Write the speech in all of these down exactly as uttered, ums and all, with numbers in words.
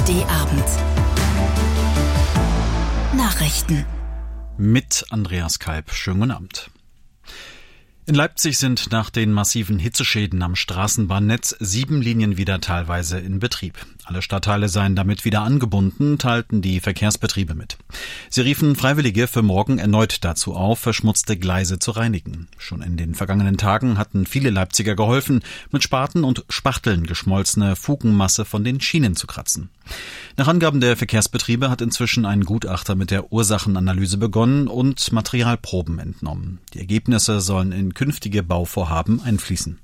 D Abend. Nachrichten. Mit Andreas Kalb. Schönen guten Abend. In Leipzig sind nach den massiven Hitzeschäden am Straßenbahnnetz sieben Linien wieder teilweise in Betrieb. Alle Stadtteile seien damit wieder angebunden, teilten die Verkehrsbetriebe mit. Sie riefen Freiwillige für morgen erneut dazu auf, verschmutzte Gleise zu reinigen. Schon in den vergangenen Tagen hatten viele Leipziger geholfen, mit Spaten und Spachteln geschmolzene Fugenmasse von den Schienen zu kratzen. Nach Angaben der Verkehrsbetriebe hat inzwischen ein Gutachter mit der Ursachenanalyse begonnen und Materialproben entnommen. Die Ergebnisse sollen in künftige Bauvorhaben einfließen.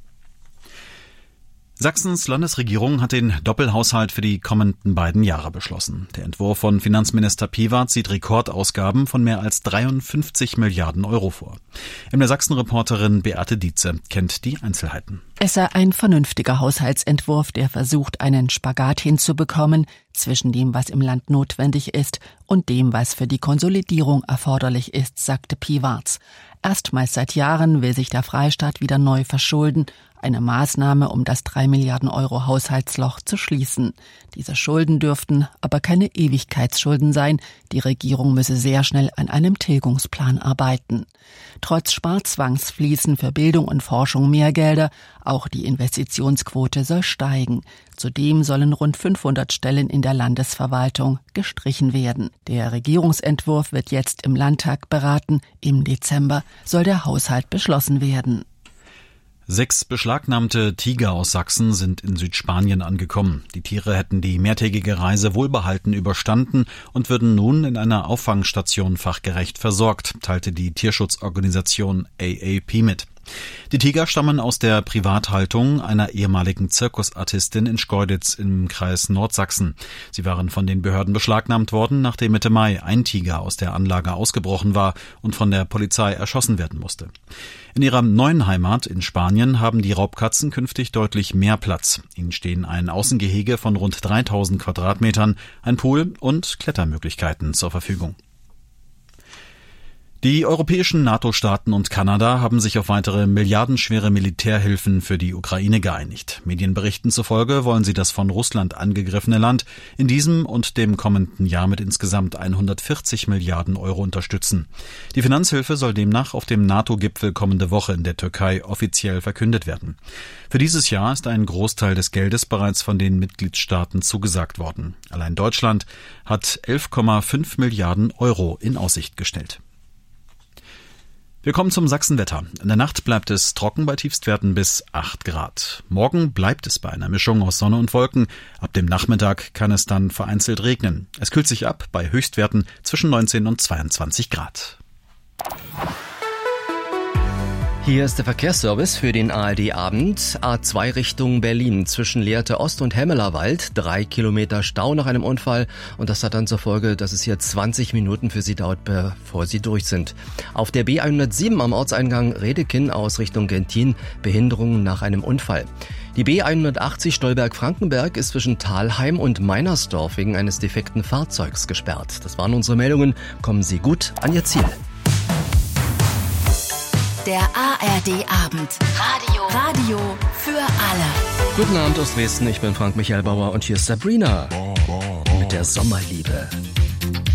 Sachsens Landesregierung hat den Doppelhaushalt für die kommenden beiden Jahre beschlossen. Der Entwurf von Finanzminister Piwarz sieht Rekordausgaben von mehr als dreiundfünfzig Milliarden Euro vor. M D R-Sachsen-Reporterin Beate Dietze kennt die Einzelheiten. Es sei ein vernünftiger Haushaltsentwurf, der versucht, einen Spagat hinzubekommen zwischen dem, was im Land notwendig ist, und dem, was für die Konsolidierung erforderlich ist, sagte Piwarz. Erstmals seit Jahren will sich der Freistaat wieder neu verschulden, eine Maßnahme, um das drei Milliarden Euro Haushaltsloch zu schließen. Diese Schulden dürften aber keine Ewigkeitsschulden sein. Die Regierung müsse sehr schnell an einem Tilgungsplan arbeiten. Trotz Sparzwangs fließen für Bildung und Forschung mehr Gelder. Auch die Investitionsquote soll steigen. Zudem sollen rund fünfhundert Stellen in der Landesverwaltung gestrichen werden. Der Regierungsentwurf wird jetzt im Landtag beraten. Im Dezember soll der Haushalt beschlossen werden. Sechs beschlagnahmte Tiger aus Sachsen sind in Südspanien angekommen. Die Tiere hätten die mehrtägige Reise wohlbehalten überstanden und würden nun in einer Auffangstation fachgerecht versorgt, teilte die Tierschutzorganisation A A P mit. Die Tiger stammen aus der Privathaltung einer ehemaligen Zirkusartistin in Schkeuditz im Kreis Nordsachsen. Sie waren von den Behörden beschlagnahmt worden, nachdem Mitte Mai ein Tiger aus der Anlage ausgebrochen war und von der Polizei erschossen werden musste. In ihrer neuen Heimat in Spanien haben die Raubkatzen künftig deutlich mehr Platz. Ihnen stehen ein Außengehege von rund dreitausend Quadratmetern, ein Pool und Klettermöglichkeiten zur Verfügung. Die europäischen NATO-Staaten und Kanada haben sich auf weitere milliardenschwere Militärhilfen für die Ukraine geeinigt. Medienberichten zufolge wollen sie das von Russland angegriffene Land in diesem und dem kommenden Jahr mit insgesamt hundertvierzig Milliarden Euro unterstützen. Die Finanzhilfe soll demnach auf dem NATO-Gipfel kommende Woche in der Türkei offiziell verkündet werden. Für dieses Jahr ist ein Großteil des Geldes bereits von den Mitgliedstaaten zugesagt worden. Allein Deutschland hat elf Komma fünf Milliarden Euro in Aussicht gestellt. Wir kommen zum Sachsenwetter. In der Nacht bleibt es trocken bei Tiefstwerten bis acht Grad. Morgen bleibt es bei einer Mischung aus Sonne und Wolken. Ab dem Nachmittag kann es dann vereinzelt regnen. Es kühlt sich ab bei Höchstwerten zwischen neunzehn und zweiundzwanzig Grad. Hier ist der Verkehrsservice für den A R D-Abend. A zwei Richtung Berlin zwischen Lehrte Ost und Hemmelerwald. Drei Kilometer Stau nach einem Unfall. Und das hat dann zur Folge, dass es hier zwanzig Minuten für Sie dauert, bevor Sie durch sind. Auf der B hundertsieben am Ortseingang Redekin aus Richtung Gentin Behinderungen nach einem Unfall. Die B hundertachtzig Stolberg-Frankenberg ist zwischen Thalheim und Meinersdorf wegen eines defekten Fahrzeugs gesperrt. Das waren unsere Meldungen. Kommen Sie gut an Ihr Ziel. Der A R D-Abend. Radio. Radio für alle. Guten Abend aus Dresden, ich bin Frank Michael Bauer und hier ist Sabrina mit der Sommerliebe.